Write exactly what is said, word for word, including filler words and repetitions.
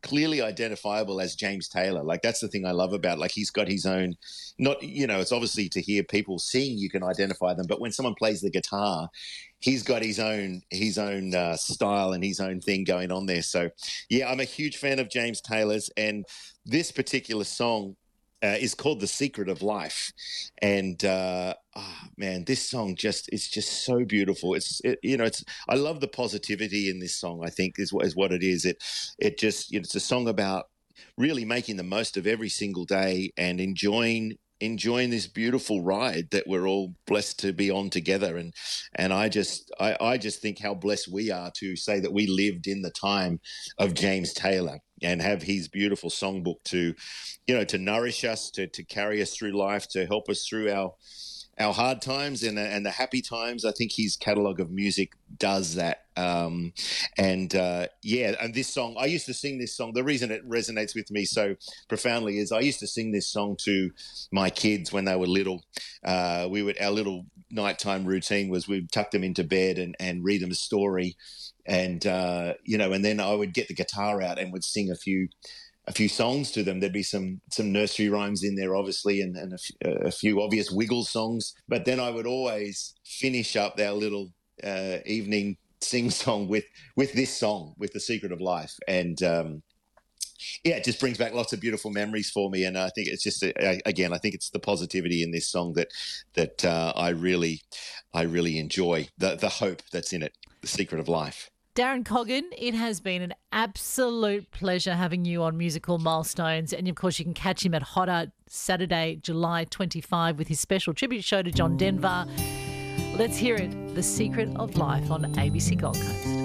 clearly identifiable as James Taylor. Like, that's the thing I love about, like, he's got his own, not, you know, it's obviously to hear people sing, you can identify them, but when someone plays the guitar, he's got his own, his own uh, style and his own thing going on there. So yeah, I'm a huge fan of James Taylor's, and this particular song Uh, is called "The Secret of Life," and uh, oh, man, this song just it's just so beautiful. It's it, you know, it's I love the positivity in this song. I think is what is what it is. It it just you know, it's a song about really making the most of every single day and enjoying enjoying this beautiful ride that we're all blessed to be on together. And and I just I, I just think how blessed we are to say that we lived in the time of James Taylor and have his beautiful songbook to, you know, to nourish us, to to carry us through life, to help us through our our hard times and and the happy times. I think his catalogue of music does that. Um, and uh, yeah, and this song, I used to sing this song. The reason it resonates with me so profoundly is I used to sing this song to my kids when they were little. Uh, we would our little nighttime routine was we'd tuck them into bed and, and read them a story, and uh, you know, and then I would get the guitar out and would sing a few. a few songs to them. There'd be some some nursery rhymes in there, obviously, and, and a, f- a few obvious Wiggles songs. But then I would always finish up our little uh, evening sing song with with this song, with The Secret of Life. And um, yeah, it just brings back lots of beautiful memories for me. And I think it's just, a, again, I think it's the positivity in this song that that uh, I really, I really enjoy, the the hope that's in it, The Secret of Life. Darren Coggan, it has been an absolute pleasure having you on Musical Milestones. And, of course, you can catch him at Hodder Saturday, July twenty-fifth with his special tribute show to John Denver. Let's hear it, The Secret of Life on A B C Gold Coast.